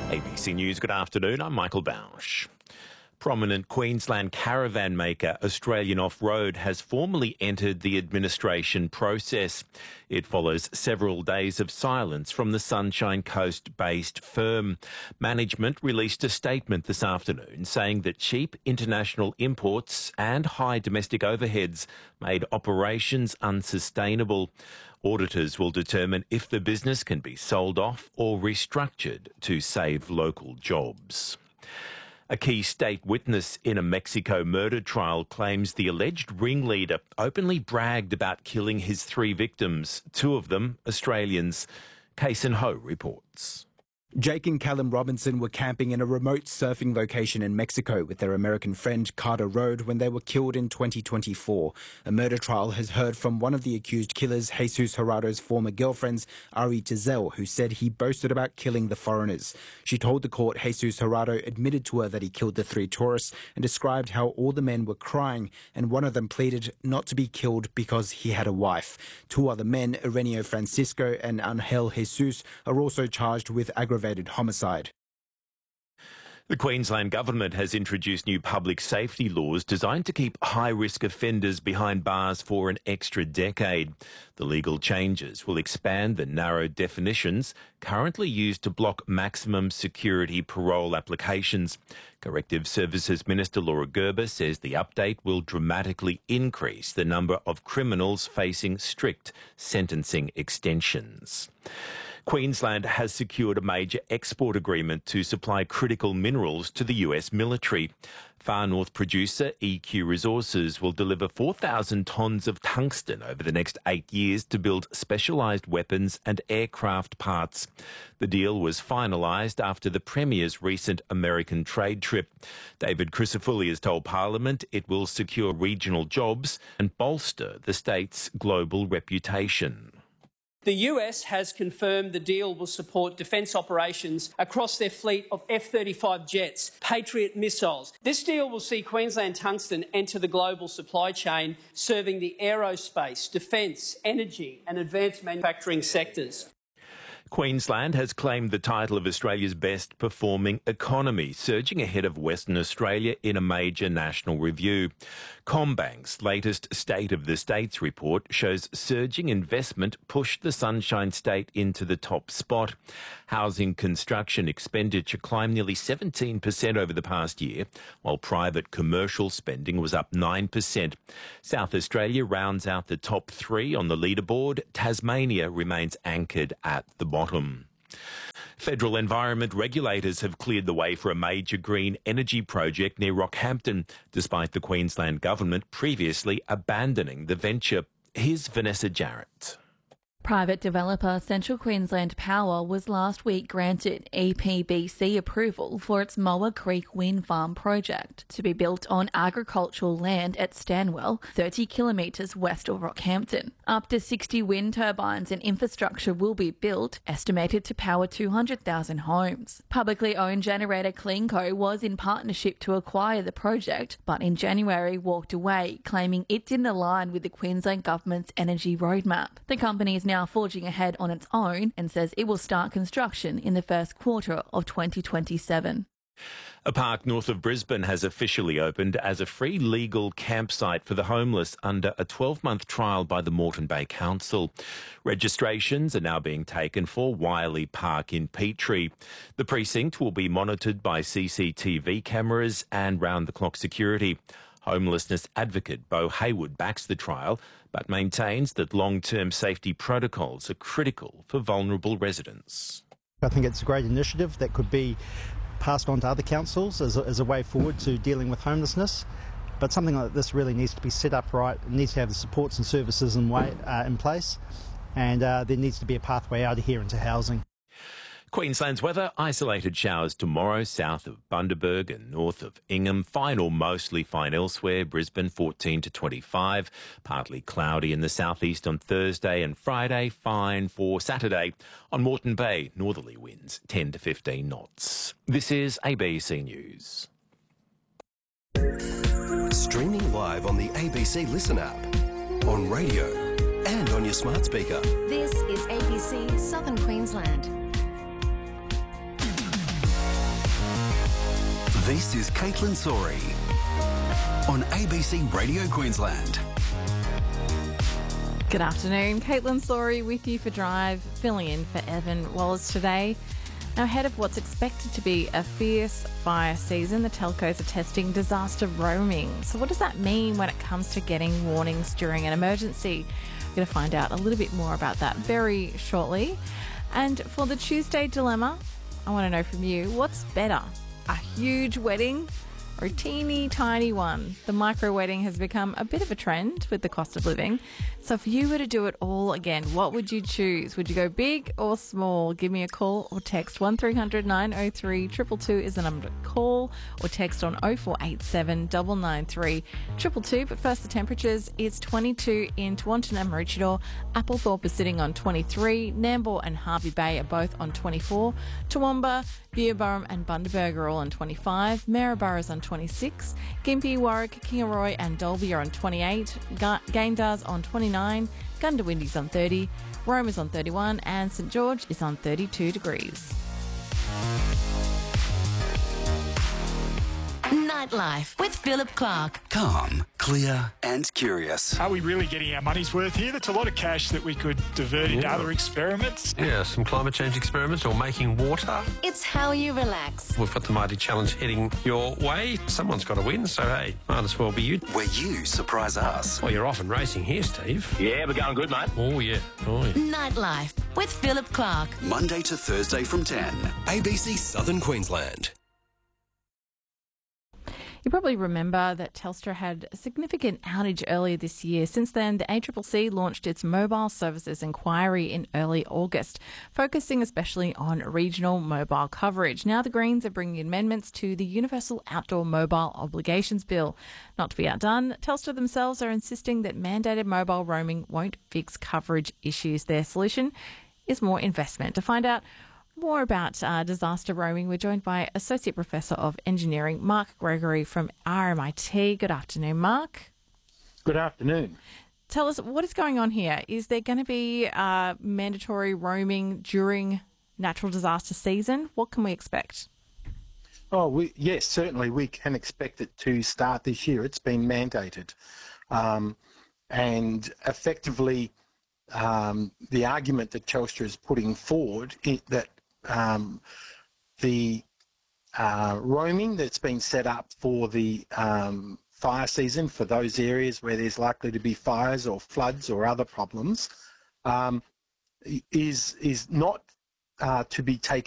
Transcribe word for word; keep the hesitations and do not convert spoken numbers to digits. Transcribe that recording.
A B C News, good afternoon. I'm Michael Bausch. Prominent Queensland caravan maker Australian Off-Road has formally entered the administration process. It follows several days of silence from the Sunshine Coast-based firm. Management released a statement this afternoon saying that cheap international imports and high domestic overheads made operations unsustainable. Auditors will determine if the business can be sold off or restructured to save local jobs. A key state witness in a Mexico murder trial claims the alleged ringleader openly bragged about killing his three victims, two of them Australians. Kason Ho reports. Jake and Callum Robinson were camping in a remote surfing location in Mexico with their American friend Carter Road when they were killed in twenty twenty-four. A murder trial has heard from one of the accused killers, Jesus Gerardo's former girlfriends, Ari Tezel, who said he boasted about killing the foreigners. She told the court Jesus Gerardo admitted to her that he killed the three tourists and described how all the men were crying, and one of them pleaded not to be killed because he had a wife. Two other men, Ireneo Francisco and Angel Jesus, are also charged with aggravated homicide. The Queensland Government has introduced new public safety laws designed to keep high-risk offenders behind bars for an extra decade. The legal changes will expand the narrow definitions currently used to block maximum security parole applications. Corrective Services Minister Laura Gerber says the update will dramatically increase the number of criminals facing strict sentencing extensions. Queensland has secured a major export agreement to supply critical minerals to the U S military. Far North producer E Q Resources will deliver four thousand tonnes of tungsten over the next eight years to build specialised weapons and aircraft parts. The deal was finalised after the Premier's recent American trade trip. David Crisafulli has told Parliament it will secure regional jobs and bolster the state's global reputation. The U S has confirmed the deal will support defence operations across their fleet of F thirty-five jets, Patriot missiles. This deal will see Queensland Tungsten enter the global supply chain, serving the aerospace, defence, energy and advanced manufacturing sectors. Queensland has claimed the title of Australia's best performing economy, surging ahead of Western Australia in a major national review. CommBank's latest State of the States report shows surging investment pushed the Sunshine State into the top spot. Housing construction expenditure climbed nearly seventeen percent over the past year, while private commercial spending was up nine percent. South Australia rounds out the top three on the leaderboard. Tasmania remains anchored at the bottom. Federal environment regulators have cleared the way for a major green energy project near Rockhampton, despite the Queensland Government previously abandoning the venture. Here's Vanessa Jarrett. Private developer Central Queensland Power was last week granted E P B C approval for its Moa Creek Wind Farm project to be built on agricultural land at Stanwell, thirty kilometres west of Rockhampton. Up to sixty wind turbines and infrastructure will be built, estimated to power two hundred thousand homes. Publicly owned generator CleanCo was in partnership to acquire the project, but in January walked away, claiming it didn't align with the Queensland Government's energy roadmap. The company is now forging ahead on its own and says it will start construction in the first quarter of twenty twenty-seven. A park north of Brisbane has officially opened as a free legal campsite for the homeless under a twelve-month trial by the Moreton Bay Council. Registrations are now being taken for Wiley Park in Petrie. The precinct will be monitored by C C T V cameras and round-the-clock security. Homelessness advocate Bo Haywood backs the trial, but maintains that long-term safety protocols are critical for vulnerable residents. I think it's a great initiative that could be passed on to other councils as a, as a way forward to dealing with homelessness. But something like this really needs to be set up right. It needs to have the supports and services in, way, uh, in place, and uh, there needs to be a pathway out of here into housing. Queensland's weather, isolated showers tomorrow south of Bundaberg and north of Ingham. Fine or mostly fine elsewhere. Brisbane fourteen to twenty-five. Partly cloudy in the southeast on Thursday and Friday. Fine for Saturday. On Moreton Bay, northerly winds ten to fifteen knots. This is A B C News. Streaming live on the A B C Listen app, on radio and on your smart speaker. This is A B C Southern Queensland. This is Caitlin Sorey on A B C Radio Queensland. Good afternoon, Caitlin Sorey with you for Drive, filling in for Evan Wallace today. Now, ahead of what's expected to be a fierce fire season, the telcos are testing disaster roaming. So what does that mean when it comes to getting warnings during an emergency? We're going to find out a little bit more about that very shortly. And for the Tuesday dilemma, I want to know from you, what's better, a huge wedding or a teeny tiny one? The micro wedding has become a bit of a trend with the cost of living. So if you were to do it all again, what would you choose? Would you go big or small? Give me a call or text one three hundred nine oh three two two two is the number to call, or text on oh four eight seven nine nine three two two two. But first, the temperatures. It's twenty-two in Taunton and Maroochydore. Applethorpe is sitting on twenty-three. Nambour and Harvey Bay are both on twenty-four. Toowoomba, Beerburrum and Bundaberg are all on twenty-five. Maryborough is on twenty-six. Gympie, Warwick, Kingaroy and Dalby are on twenty-eight. Ga- Gayndar's on twenty-nine. Gundawindi's on thirty. Rome is on thirty-one. And St George is on thirty-two degrees. Nightlife with Philip Clark. Calm, clear and curious. Are we really getting our money's worth here? That's a lot of cash that we could divert into Yeah. other experiments. Yeah, some climate change experiments or making water. It's how you relax. We've got the Mighty Challenge heading your way. Someone's got to win, so hey, might as well be you. Where you surprise us. Well, you're off and racing here, Steve. Yeah, we're going good, mate. Oh, yeah. Oh, yeah. Nightlife with Philip Clark. Monday to Thursday from ten. A B C Southern Queensland. You probably remember that Telstra had a significant outage earlier this year. Since then, the A C C C launched its mobile services inquiry in early August, focusing especially on regional mobile coverage. Now the Greens are bringing amendments to the Universal Outdoor Mobile Obligations Bill. Not to be outdone, Telstra themselves are insisting that mandated mobile roaming won't fix coverage issues. Their solution is more investment. To find out more about uh, disaster roaming, we're joined by Associate Professor of Engineering, Mark Gregory from R M I T. Good afternoon, Mark. Good afternoon. Tell us, what is going on here? Is there going to be uh, mandatory roaming during natural disaster season? What can we expect? Oh, we, yes, certainly we can expect it to start this year. It's been mandated. Um, and effectively, um, the argument that Telstra is putting forward is that Um, the uh, roaming that's been set up for the um, fire season, for those areas where there's likely to be fires or floods or other problems, um, is is not uh, to be taken